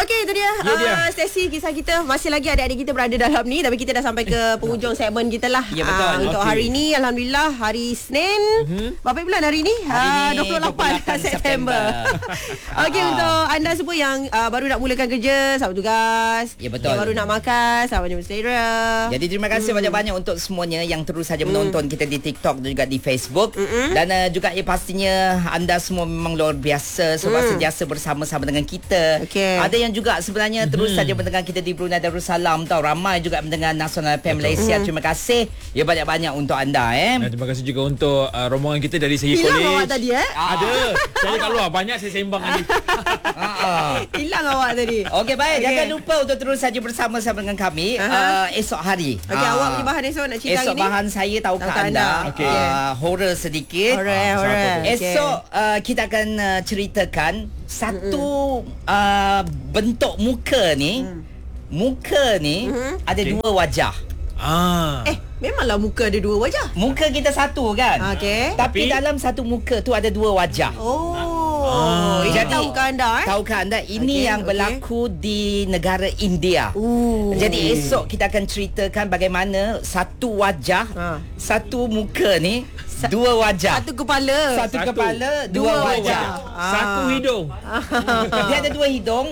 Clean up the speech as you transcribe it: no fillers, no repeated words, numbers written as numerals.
Okey, itu dia, sesi kisah kita. Masih lagi adik-adik kita berada dalam ni, tapi kita dah sampai ke penghujung segmen kita lah. Ya, betul. Untuk hari ni, Alhamdulillah, hari Senin. Berapa bulan hari ni? Hari ni 28 September. Okey, untuk anda semua yang baru nak mulakan kerja, selamat tugas. Ya, betul. Yang baru nak makan, selamat jumpa selera. Jadi terima kasih banyak-banyak untuk semuanya yang terus saja menonton kita di TikTok dan juga di Facebook. Dan juga pastinya anda semua memang luar biasa sebab sentiasa bersama-sama dengan kita. Okey. Ada yang juga sebenarnya terus saja mendengar kita di Brunei Darussalam tau. Ramai juga mendengar Nasional FM Malaysia. Terima kasih ya banyak-banyak untuk anda. Dan terima kasih juga untuk rombongan kita dari segi Hilang kolej. awak tadi Ada. Saya kat luar banyak saya sembang tadi. Hilang awak tadi. Okey, baik. Jangan lupa untuk terus saja bersama-sama dengan kami esok hari. Okey, awak punya bahan esok nak cerita esok hari ni? bahan saya tahukah anda. Okey. Horror sedikit. Horror. Esok kita akan ceritakan satu bentuk muka ni. Muka ni ada dua wajah. Memanglah muka ada dua wajah. Muka kita satu kan? Okey. Tapi dalam satu muka tu ada dua wajah. Ini Jadi, tahukah anda tahukah anda ini Okey, yang berlaku di negara India. Jadi esok kita akan ceritakan bagaimana satu wajah, satu muka ni dua wajah. Satu kepala. Satu kepala, dua wajah. Satu hidung. Dia ada dua hidung.